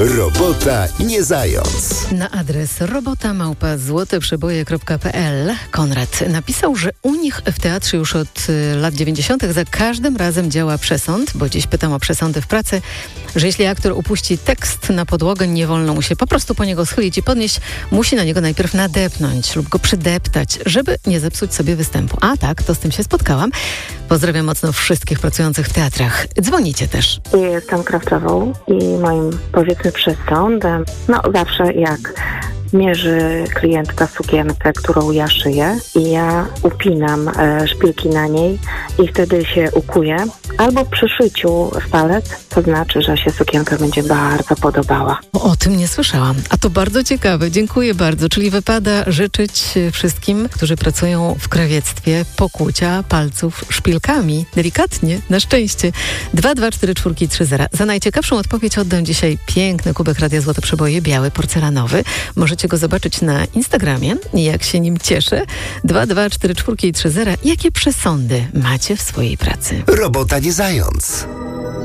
Robota nie zając. Na adres robota@złoteprzeboje.pl Konrad napisał, że u nich w teatrze już od lat 90. za każdym razem działa przesąd, bo dziś pytam o przesądy w pracy, że jeśli aktor upuści tekst na podłogę, nie wolno mu się po prostu po niego schylić i podnieść, musi na niego najpierw nadepnąć lub go przydeptać, żeby nie zepsuć sobie występu. A tak, to z tym się spotkałam. Pozdrawiam mocno wszystkich pracujących w teatrach. Dzwonicie też. Jestem krawcową i moim, powiedzmy, przesądem, zawsze jak mierzy klientka sukienkę, którą ja szyję i ja upinam szpilki na niej i wtedy się ukuję, albo przy szyciu w palec, to znaczy, że się sukienka będzie bardzo podobała. O tym nie słyszałam, a to bardzo ciekawe, dziękuję bardzo. Czyli wypada życzyć wszystkim, którzy pracują w krawiectwie, pokłucia palców szpilkami. Delikatnie, na szczęście. 22440. Za najciekawszą odpowiedź oddam dzisiaj piękny kubek Radia Złote Przeboje, biały, porcelanowy. Możecie go zobaczyć na Instagramie, jak się nim cieszę. 22440. Jakie przesądy macie w swojej pracy? Robota nie zając.